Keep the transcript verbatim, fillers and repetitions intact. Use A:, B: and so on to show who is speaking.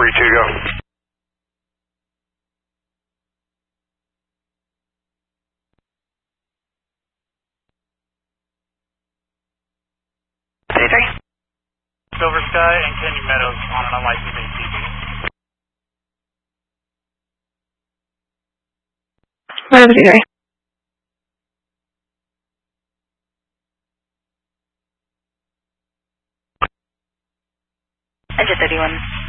A: four E two, go.
B: thirty-three.
C: Silver Sky and Canyon Meadows on an unlicensed A T V.
B: one thirty-three. Engine thirty-one.